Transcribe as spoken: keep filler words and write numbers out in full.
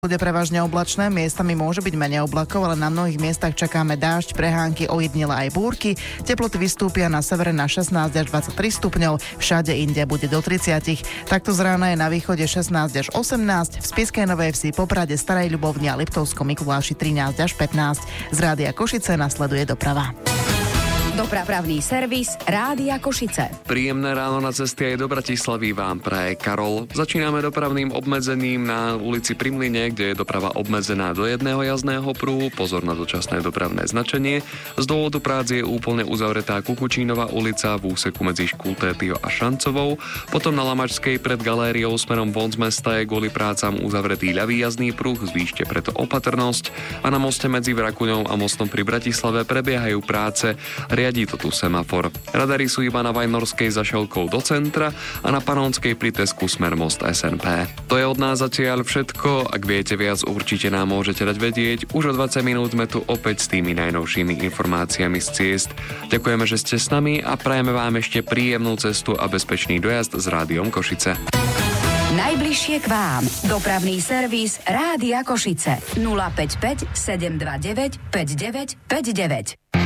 Bude prevažne oblačné, miestami môže byť menej oblakov, ale na mnohých miestach čakáme dážď, prehánky, ojedinele aj búrky. Teploty vystúpia na severe na šestnásť až dvadsaťtri stupňov, všade inde bude do tridsať. Takto z rána je na východe šestnásť až osemnásť, v Spišskej Novej Vsi, Poprade, Starej Ľubovni a Liptovskom Mikuláši trinásť až pätnásť. Z Rádia Košice nasleduje doprava. Dopravný servis Rádia Košice. Príjemné ráno na ceste aj do Bratislavy vám praje Karol. Začíname dopravným obmedzením na ulici Pri Mlyne, kde je doprava obmedzená do jedného jazdného pruhu. Pozor na dočasné dopravné značenie. Z dôvodu prác je úplne uzavretá Kukučínova ulica v úseku medzi Škultétyho a Šancovou. Potom na Lamačskej pred galériou smerom von z mesta je kvôli prácam uzavretý ľavý jazdný pruh, zvýšte preto opatrnosť. A na moste medzi Vrakuňou a mostom pri Bratislave prebiehajú práce. Riadí to tu semafor. Radary sú iba na Vajnorskej za Šelkou do centra a na Panonskej pri Tesku smer most es en pé. To je od nás zatiaľ všetko. Ak viete viac, určite nám môžete dať vedieť. Už o dvadsať minút sme tu opäť s tými najnovšími informáciami z ciest. Ďakujeme, že ste s nami a prajeme vám ešte príjemnú cestu a bezpečný dojazd s Rádiom Košice. Najbližšie k vám. Dopravný servis Rádia Košice. nula päť päť sedem dva deväť päť deväť päť deväť.